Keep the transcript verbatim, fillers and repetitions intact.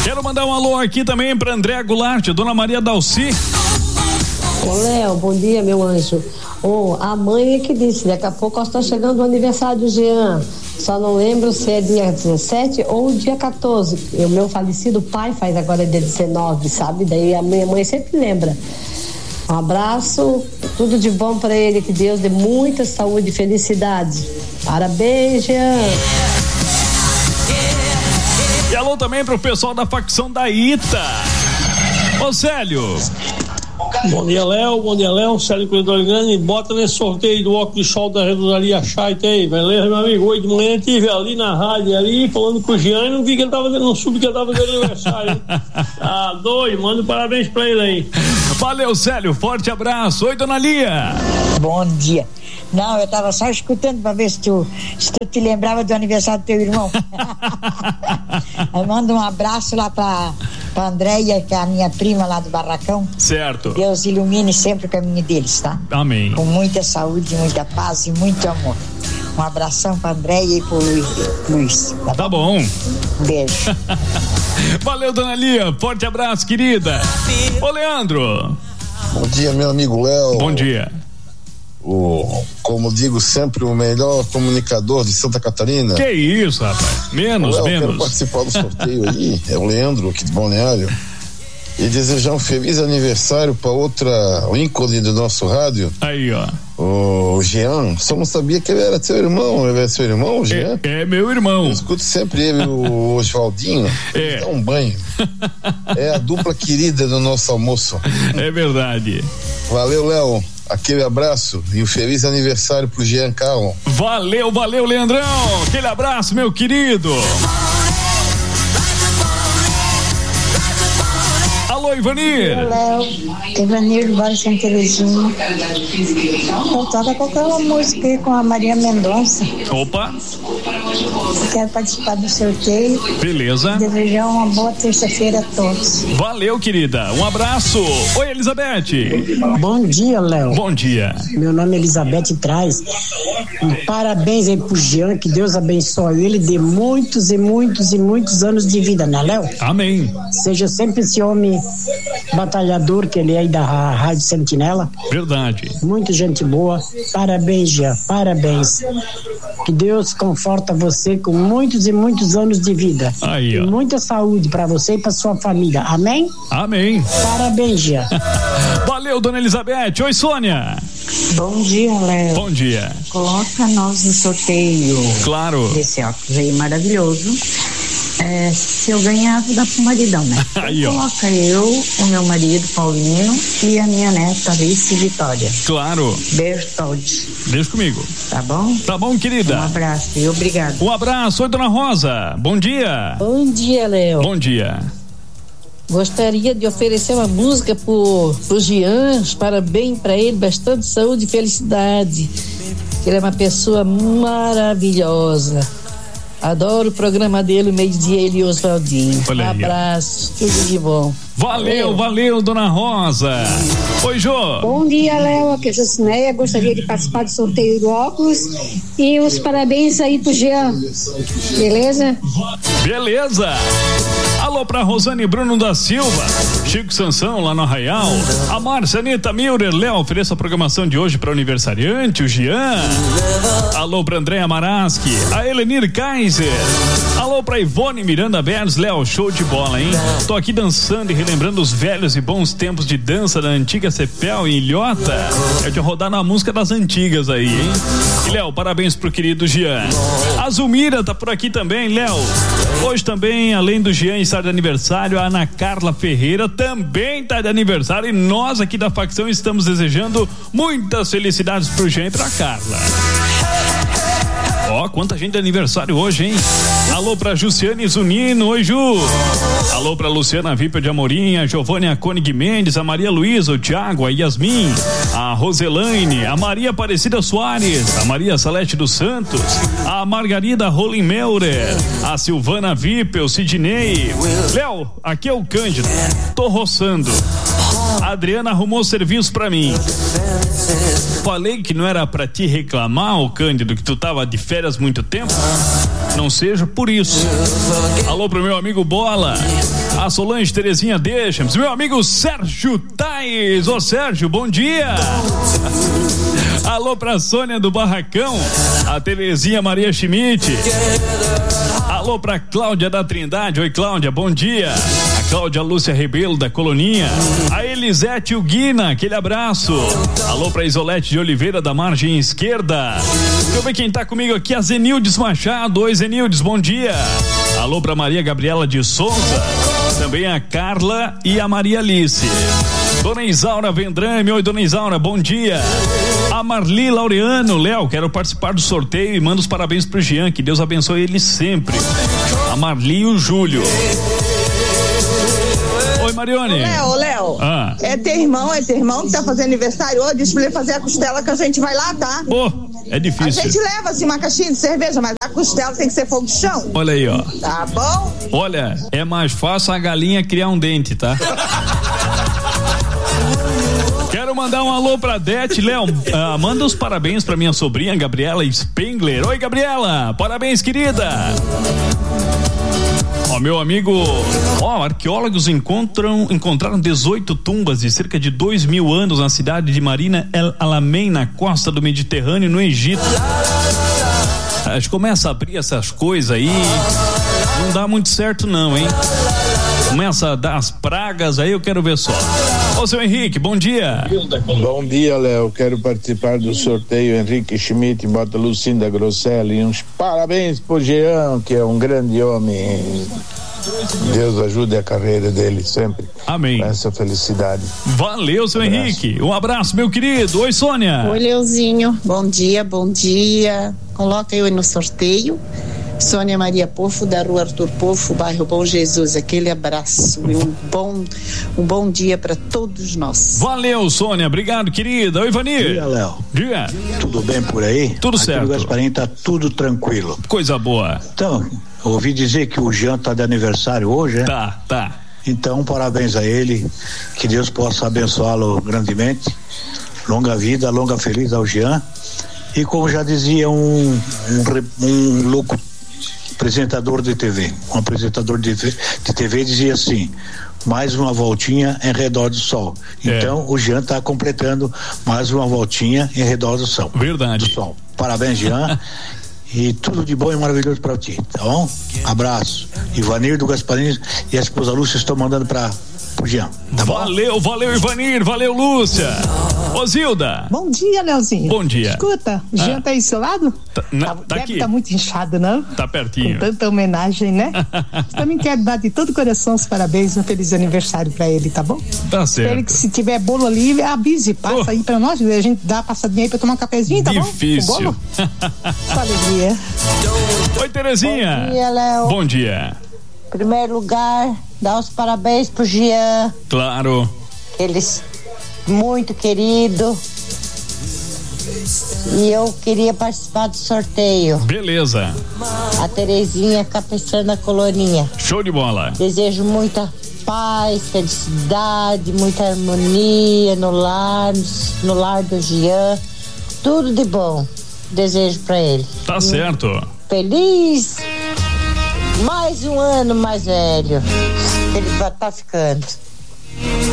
Quero mandar um alô aqui também pra Andréa Goulart, Dona Maria Dalci. Ô Léo, bom dia, meu anjo. Oh, a mãe é que disse, daqui a pouco está chegando o aniversário do Jean. Só não lembro se é dia dezessete ou dia quatorze. O meu falecido pai faz agora dia dezenove, sabe? Daí a minha mãe sempre lembra. Um abraço, tudo de bom para ele, que Deus dê muita saúde e felicidade. Parabéns, Jean. E alô também pro pessoal da facção da Ita. Ô Célio. Bom dia, Léo. Bom dia, Léo. Célio Corredor Grande. Bota nesse sorteio do óculos de sol da Redosaria Chaita aí, beleza, meu amigo? Hoje de manhã estive ali na rádio, ali, falando com o Jean e não vi que ele tava, não soube que ele tava fazendo aniversário. Tá doido, manda um parabéns pra ele aí. Valeu, Célio. Forte abraço. Oi, Dona Lia. Bom dia. Não, eu tava só escutando pra ver se tu, se tu te lembrava do aniversário do teu irmão. Eu mando um abraço lá pra, pra Andréia, que é a minha prima lá do Barracão. Certo. Deus ilumine sempre o caminho deles, tá? Amém. Com muita saúde, muita paz e muito amor. Um abração pra Andréia e pro Luiz. Tá, tá bom? Beijo. Valeu, Dona Lia. Forte abraço, querida. Ô, Leandro. Bom dia, meu amigo Léo. Bom dia. O, como digo sempre, o melhor comunicador de Santa Catarina. Que isso, rapaz? Menos, Léo, menos. Eu quero participar do sorteio aí. É o Leandro aqui de Balneário. E desejar um feliz aniversário para outra ícone do nosso rádio. Aí, ó. O Jean. Só não sabia que ele era seu irmão. Ele é seu irmão, o Jean? É, é meu irmão. Eu escuto sempre ele, o Oswaldinho. É. Dá um banho. É a dupla querida do nosso almoço. É verdade. Valeu, Léo. Aquele abraço e um feliz aniversário pro Jean Carlo. Valeu, valeu, Leandrão. Aquele abraço, meu querido. Alô, Ivanir. Léo, Ivanir do Bairro Santa Terezinha. Eu toco qualquer música aí com a Maria Mendonça. Opa. Quero participar do sorteio. Beleza. Desejar uma boa terça-feira a todos. Valeu, querida. Um abraço. Oi, Elizabeth. Bom dia, Léo. Bom dia. Meu nome é Elizabeth Traz. Parabéns aí pro Jean, que Deus abençoe ele, dê muitos e muitos e muitos anos de vida, né, Léo? Amém. Seja sempre esse homem batalhador que ele é aí da Rádio Sentinela. Verdade. Muita gente boa. Parabéns, Jean. Parabéns. Que Deus conforta você com muitos e muitos anos de vida. Aí, ó. E muita saúde pra você e pra sua família. Amém? Amém. Parabéns, Jean. Valeu, dona Elizabeth. Oi, Sônia. Bom dia, Léo. Bom dia. Coloca nós no sorteio. Claro. Desse óculos aí maravilhoso. É, se eu ganhar, vou dar pro maridão, né? Aí, ó. Coloca eu, o meu marido, Paulinho, e a minha neta, Alice Vitória. Claro. Beijo todos. Deixa comigo. Tá bom? Tá bom, querida. Um abraço e obrigado. Um abraço. Oi, dona Rosa. Bom dia. Bom dia, Léo. Bom dia. Gostaria de oferecer uma música pro, pro Jean, parabéns para ele, bastante saúde e felicidade. Ele é uma pessoa maravilhosa. Adoro o programa dele, o meio-dia, ele e o Oswaldinho. Um abraço, tudo de bom. Valeu, valeu, valeu, dona Rosa. Oi, Jô. Bom dia, Léo, aqui é a Jocineia, gostaria de participar do sorteio do óculos e os parabéns aí pro Jean, beleza? Beleza. Alô pra Rosane Bruno da Silva, Chico Sansão lá no Arraial, a Márcia Anitta Milner, Léo, ofereça a programação de hoje para o aniversariante, o Jean. Alô pra Andréa Maraski, a Elenir Kaiser. Alô pra Ivone Miranda Berns, Léo, show de bola, hein? Tô aqui dançando e relembrando os velhos e bons tempos de dança da antiga Cepel em Ilhota. É de rodar na música das antigas aí, hein? E Léo, parabéns pro querido Jean. A Zulmira tá por aqui também, Léo. Hoje também, além do Jean estar de aniversário, a Ana Carla Ferreira também tá de aniversário e nós aqui da facção estamos desejando muitas felicidades pro Jean e pra Carla. Ó, oh, quanta gente de aniversário hoje, hein? Alô pra Jussiane Zunino, oi Ju. Alô pra Luciana Viper de Amorim, a Giovânia Koenig Mendes, a Maria Luísa, o Thiago, a Yasmin, a Roselaine, a Maria Aparecida Soares, a Maria Salete dos Santos, a Margarida Rolim Meurer, a Silvana Viper, o Sidney. Léo, aqui é o Cândido, tô roçando. A Adriana arrumou serviço pra mim. Falei que não era pra te reclamar, ô Cândido, que tu tava de férias muito tempo. Não seja por isso. Alô pro meu amigo Bola, A Solange Terezinha Deixa-me. Meu amigo Sérgio Tais. Ô Sérgio, bom dia. Alô pra Sônia do Barracão. A Terezinha Maria Schmidt. Alô pra Cláudia da Trindade. Oi Cláudia, bom dia. A Cláudia Lúcia Rebelo da Coloninha. A Elisete Uguina, aquele abraço. Alô pra Isolete de Oliveira da Margem Esquerda. Deixa eu ver quem tá comigo aqui, a Zenildes Machado. Oi Zenildes, bom dia. Alô pra Maria Gabriela de Souza. Também a Carla e a Maria Alice. Dona Isaura Vendrame. Oi Dona Isaura, bom dia. A Marli Laureano. Léo, quero participar do sorteio e mando os parabéns pro Jean, que Deus abençoe ele sempre. A Marli e o Júlio. Oi Marione. Léo, Léo, ah. é teu irmão, é teu irmão que tá fazendo aniversário hoje, diz pra ele fazer a costela que a gente vai lá, tá? Pô, é difícil. A gente leva assim uma caixinha de cerveja, mas a costela tem que ser fogo de chão. Olha aí, ó. Tá bom? Olha, é mais fácil a galinha criar um dente, tá? Quero mandar um alô pra Dete, Léo, uh, manda os parabéns pra minha sobrinha Gabriela Spengler. Oi Gabriela, parabéns querida. Ó, meu amigo, ó, arqueólogos encontram, encontraram dezoito tumbas de cerca de dois mil anos na cidade de Marina El Alamein, na costa do Mediterrâneo, no Egito. A gente começa a abrir essas coisas aí, não dá muito certo não, hein? Começa a dar as pragas aí, eu quero ver só. Ô, seu Henrique, bom dia. Bom dia, Léo. Quero participar do sorteio. Henrique Schmidt, bota Lucinda Grosselli. Uns parabéns pro Jean, que é um grande homem. Deus ajude a carreira dele sempre. Amém. Com essa felicidade. Valeu, seu um Henrique. Um abraço, meu querido. Oi, Sônia. Oi, Leozinho. Bom dia, bom dia. Coloca eu aí no sorteio. Sônia Maria Pofo, da rua Arthur Pofo, bairro Bom Jesus. Aquele abraço e um bom, um bom dia para todos nós. Valeu, Sônia. Obrigado, querida. Oi, Vanir. Bom dia, Léo. Dia. Tudo bem por aí? Tudo Aqui certo. no Gasparim tá tudo tranquilo. Coisa boa. Então, ouvi dizer que o Jean tá de aniversário hoje, né? Tá, tá. Então, parabéns a ele. Que Deus possa abençoá-lo grandemente. Longa vida, longa feliz ao Jean. E como já dizia um, um, um louco apresentador de T V, um apresentador de, de T V dizia assim: mais uma voltinha em redor do sol. É. Então o Jean está completando mais uma voltinha em redor do sol. Verdade. Do sol. Parabéns, Jean. E tudo de bom e maravilhoso para ti, tá bom? Abraço. Ivanir do Gasparim e a esposa Lúcia estão mandando para o Jean. Tá valeu, bom? valeu, Ivanir, valeu, Lúcia. Ô, Zilda. Bom dia, Leozinho. Bom dia. Escuta, o Jean ah. tá aí do seu lado? Tá, na, tá, tá deve aqui. Tá muito inchado, não? Tá pertinho. Com tanta homenagem, né? Também quero dar de todo o coração os parabéns, um feliz aniversário pra ele, tá bom? Tá certo. Espero que se tiver bolo ali, avise, passa oh. aí pra nós, a gente dá uma passadinha aí pra tomar um cafezinho, tá Difícil. bom? Difícil. Com alegria. Oi, Terezinha. Bom dia, Léo. Bom dia. Em primeiro lugar, dá os parabéns pro Jean. Claro. Eles muito querido. E eu queria participar do sorteio. Beleza. A Terezinha cabeçando a coloninha. Show de bola. Desejo muita paz, felicidade, muita harmonia no lar, no lar do Jean. Tudo de bom. Desejo pra ele. Tá certo. Feliz. Mais um ano mais velho. Ele vai estar ficando.